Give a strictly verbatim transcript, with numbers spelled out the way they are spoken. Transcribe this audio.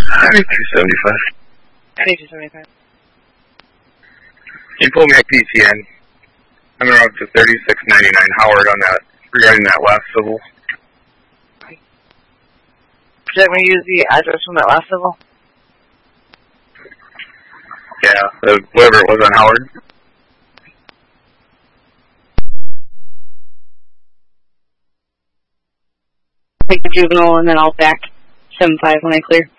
two seventy-five. two seventy-five. You pull me a P T N. I'm around to thirty-six ninety-nine Howard on that, regarding that last civil. Should I use the address from that last civil? Yeah, the, whatever it was on Howard. Take the juvenile and then I'll back seven five when I clear.